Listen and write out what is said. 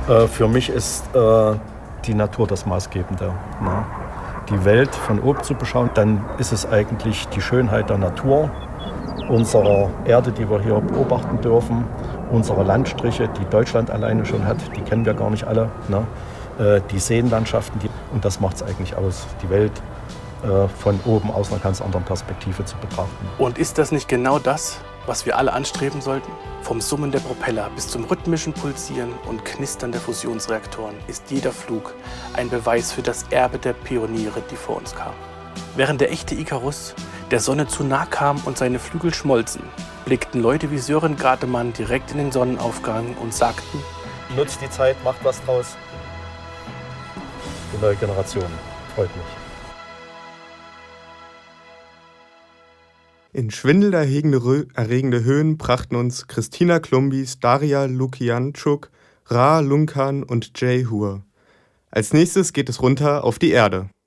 Für mich ist die Natur das Maßgebende. Ne? Die Welt von oben zu beschauen, dann ist es eigentlich die Schönheit der Natur, unserer Erde, die wir hier beobachten dürfen, unsere Landstriche, die Deutschland alleine schon hat, die kennen wir gar nicht alle. Ne? Die Seenlandschaften, und das macht es eigentlich aus, die Welt von oben aus einer ganz anderen Perspektive zu betrachten. Und ist das nicht genau das, was wir alle anstreben sollten? Vom Summen der Propeller bis zum rhythmischen Pulsieren und Knistern der Fusionsreaktoren ist jeder Flug ein Beweis für das Erbe der Pioniere, die vor uns kamen. Während der echte Ikarus der Sonne zu nah kam und seine Flügel schmolzen, blickten Leute wie Sören Gardemann direkt in den Sonnenaufgang und sagten: Nutzt die Zeit, macht was draus. Die neue Generation freut mich. In schwindelerregende Höhen brachten uns Christina Klumbis, Daria Lukianchuk, Ra Lunkan und Jay Hur. Als nächstes geht es runter auf die Erde.